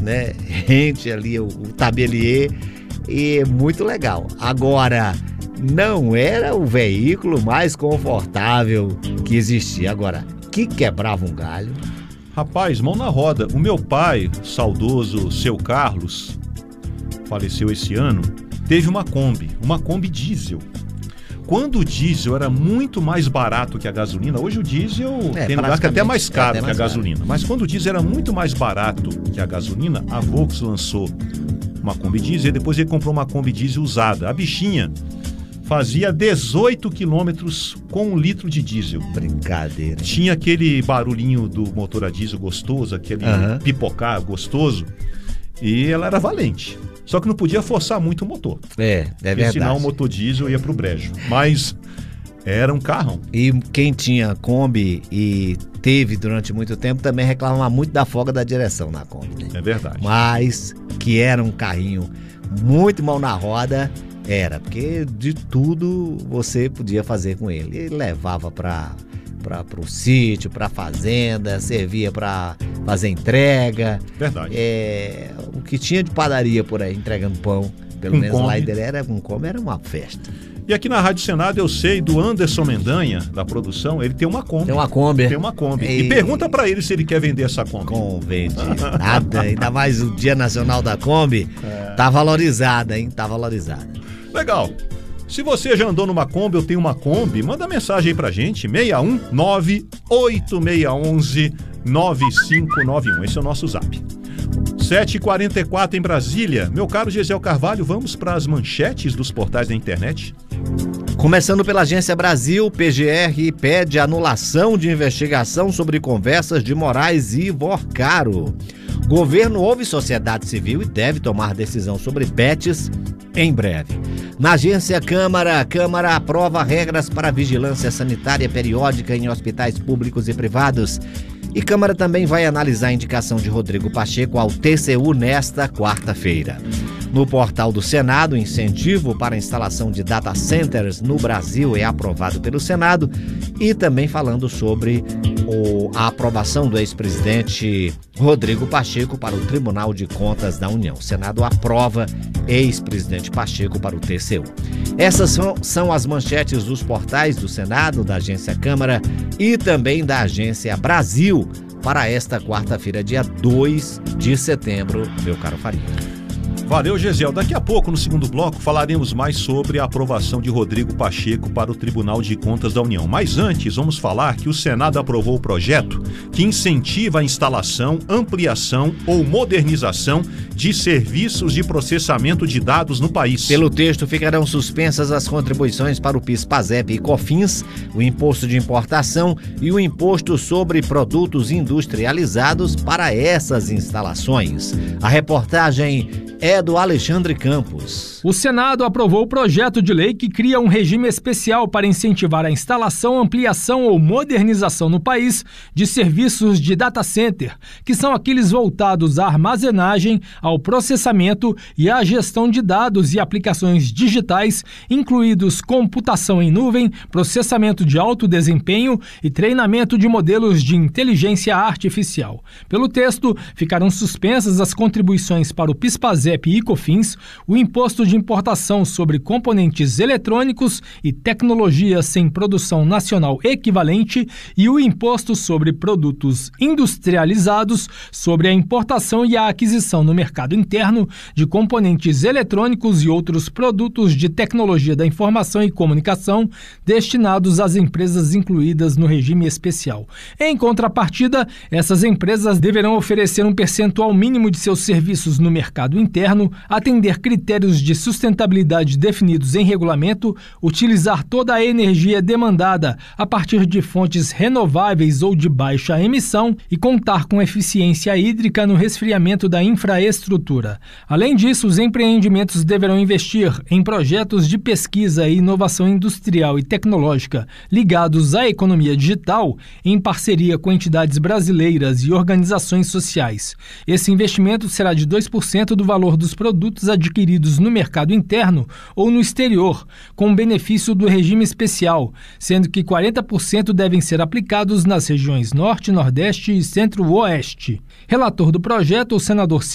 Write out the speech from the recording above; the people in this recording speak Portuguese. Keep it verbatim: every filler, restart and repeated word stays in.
né? Rente ali o, o tabelier e muito legal. Agora, não era o veículo mais confortável que existia. Agora, que quebrava um galho. Rapaz, mão na roda. O meu pai, saudoso seu Carlos, faleceu esse ano, teve uma Kombi, uma Kombi diesel. Quando o diesel era muito mais barato que a gasolina, hoje o diesel é, tem lugar que é até mais caro é até mais que a gasolina. caro. Mas quando o diesel era muito mais barato que a gasolina, a Volks lançou uma Kombi diesel e depois ele comprou uma Kombi diesel usada. A bichinha fazia dezoito quilômetros com um litro de diesel. Brincadeira. Tinha aquele barulhinho do motor a diesel gostoso, aquele uhum. pipocar gostoso. E ela era valente. Só que não podia forçar muito o motor. É, é verdade. Senão o motor diesel ia pro brejo. Mas era um carrão. E quem tinha Kombi e teve durante muito tempo também reclamava muito da folga da direção na Kombi. Né? É verdade. Mas que era um carrinho muito mão na roda, era. Porque de tudo você podia fazer com ele. Ele levava para para o sítio, para a fazenda, servia para fazer entrega. Verdade. É, o que tinha de padaria por aí entregando pão, pelo com menos Kombi. lá ele era com Kombi, era uma festa. E aqui na Rádio Senado eu sei do Anderson Mendanha, da produção, ele tem uma Kombi. Tem uma Kombi. Tem uma Kombi. E, e pergunta para ele se ele quer vender essa Kombi. Com vende nada, ainda mais o Dia Nacional da Kombi, é. Tá valorizada, hein? Tá valorizada. Legal. Se você já andou numa Kombi ou tem uma Kombi, manda mensagem aí pra gente, seis um nove oito seis um um nove cinco nove um. Esse é o nosso zap. sete e quarenta e quatro em Brasília. Meu caro Gesiel Carvalho, vamos para as manchetes dos portais da internet? Começando pela Agência Brasil, P G R pede anulação de investigação sobre conversas de Moraes e Vorcaro. Governo ouve sociedade civil e deve tomar decisão sobre pets em breve. Na Agência Câmara, a Câmara aprova regras para vigilância sanitária periódica em hospitais públicos e privados. E Câmara também vai analisar a indicação de Rodrigo Pacheco ao T C U nesta quarta-feira. No portal do Senado, incentivo para a instalação de data centers no Brasil é aprovado pelo Senado. E também falando sobre o, a aprovação do ex-presidente Rodrigo Pacheco para o Tribunal de Contas da União. O Senado aprova ex-presidente Pacheco para o T C U. Essas são, são as manchetes dos portais do Senado, da Agência Câmara e também da Agência Brasil para esta quarta-feira, dia dois de setembro, meu caro Faria. Valeu, Gesiel. Daqui a pouco, no segundo bloco, falaremos mais sobre a aprovação de Rodrigo Pacheco para o Tribunal de Contas da União. Mas antes, vamos falar que o Senado aprovou o projeto que incentiva a instalação, ampliação ou modernização de serviços de processamento de dados no país. Pelo texto, ficarão suspensas as contribuições para o PIS, PASEP e COFINS, o imposto de importação e o imposto sobre produtos industrializados para essas instalações. A reportagem é do Alexandre Campos. O Senado aprovou o projeto de lei que cria um regime especial para incentivar a instalação, ampliação ou modernização no país de serviços de data center, que são aqueles voltados à armazenagem, ao processamento e à gestão de dados e aplicações digitais, incluídos computação em nuvem, processamento de alto desempenho e treinamento de modelos de inteligência artificial. Pelo texto, ficarão suspensas as contribuições para o PIS, PASEP e COFINS, o imposto de importação sobre componentes eletrônicos e tecnologias sem produção nacional equivalente e o imposto sobre produtos industrializados, sobre a importação e a aquisição no mercado interno de componentes eletrônicos e outros produtos de tecnologia da informação e comunicação destinados às empresas incluídas no regime especial. Em contrapartida, essas empresas deverão oferecer um percentual mínimo de seus serviços no mercado interno, atender critérios de sustentabilidade definidos em regulamento, utilizar toda a energia demandada a partir de fontes renováveis ou de baixa emissão e contar com eficiência hídrica no resfriamento da infraestrutura. Além disso, os empreendimentos deverão investir em projetos de pesquisa e inovação industrial e tecnológica ligados à economia digital, em parceria com entidades brasileiras e organizações sociais. Esse investimento será de dois por cento do valor dos produtos adquiridos no mercado interno ou no exterior, com benefício do regime especial, sendo que quarenta por cento devem ser aplicados nas regiões Norte, Nordeste e Centro-Oeste. Relator do projeto, o senador